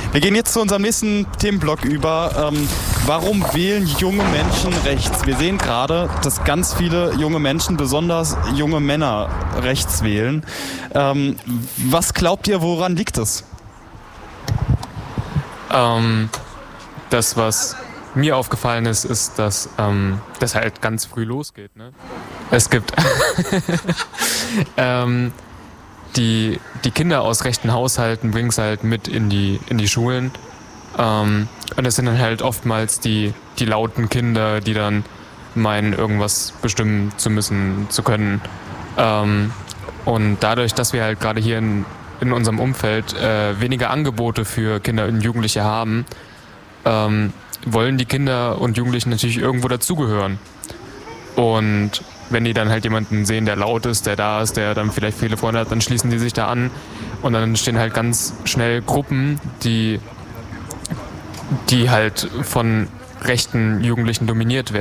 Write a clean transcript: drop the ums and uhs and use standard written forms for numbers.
Wir gehen jetzt zu unserem nächsten Themenblock über. Warum wählen junge Menschen rechts? Wir sehen gerade, dass ganz viele junge Menschen, besonders junge Männer, rechts wählen. Was glaubt ihr, woran liegt es? Das, was mir aufgefallen ist, ist, dass das halt ganz früh losgeht. Ne? Es gibt die Kinder aus rechten Haushalten bringen es halt mit in die Schulen. Und es sind dann halt oftmals die lauten Kinder, die dann meinen, irgendwas bestimmen zu müssen, zu können. Und dadurch, dass wir halt gerade hier in unserem Umfeld weniger Angebote für Kinder und Jugendliche haben, wollen die Kinder und Jugendlichen natürlich irgendwo dazugehören. Und wenn die dann halt jemanden sehen, der laut ist, der da ist, der dann vielleicht viele Freunde hat, dann schließen die sich da an. Und dann entstehen halt ganz schnell Gruppen, die halt von rechten Jugendlichen dominiert werden.